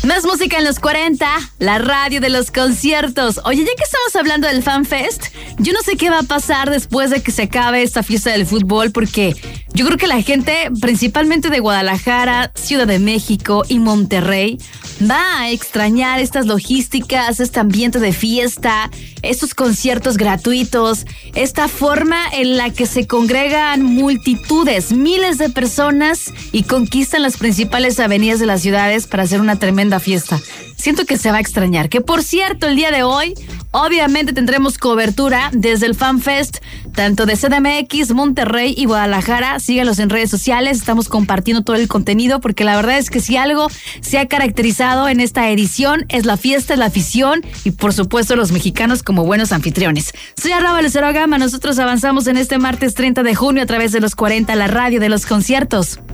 Más música en los 40, la radio de los conciertos. Oye, ya que estamos hablando del FanFest, yo no sé qué va a pasar después de que se acabe esta fiesta del fútbol, porque yo creo que la gente, principalmente de Guadalajara, Ciudad de México y Monterrey, va a extrañar estas logísticas, este ambiente de fiesta, estos conciertos gratuitos, esta forma en la que se congregan multitudes, miles de personas y conquistan las principales avenidas de las ciudades para hacer una tremenda fiesta. Siento que se va a extrañar. Que por cierto, el día de hoy, obviamente tendremos cobertura desde el FanFest, tanto de CDMX, Monterrey y Guadalajara. Síganlos en redes sociales, estamos compartiendo todo el contenido, porque la verdad es que si algo se ha caracterizado en esta edición es la fiesta, es la afición y por supuesto los mexicanos como buenos anfitriones. Soy Arraba Lucero Gama, nosotros avanzamos en este martes 30 de junio a través de los 40, la radio de los conciertos.